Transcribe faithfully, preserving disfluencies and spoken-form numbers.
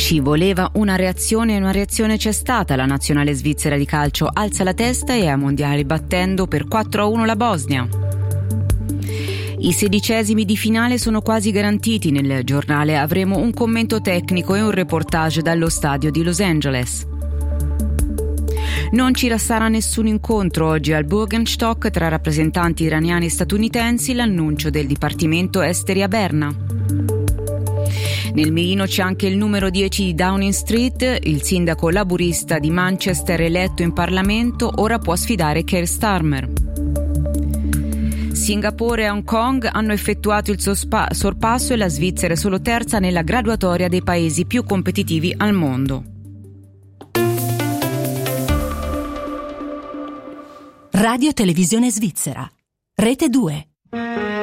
Ci voleva una reazione e una reazione c'è stata. La nazionale svizzera di calcio alza la testa e ai mondiali battendo per quattro a uno la Bosnia. I sedicesimi di finale sono quasi garantiti. Nel giornale avremo un commento tecnico e un reportage dallo stadio di Los Angeles. Non ci sarà nessun incontro oggi al Bürgenstock tra rappresentanti iraniani e statunitensi, l'annuncio del Dipartimento Esteri a Berna. Nel mirino c'è anche il numero dieci di Downing Street, il sindaco laburista di Manchester eletto in Parlamento ora può sfidare Keir Starmer. Singapore e Hong Kong hanno effettuato il sospa- sorpasso e la Svizzera è solo terza nella graduatoria dei paesi più competitivi al mondo. Radio Televisione Svizzera, Rete due.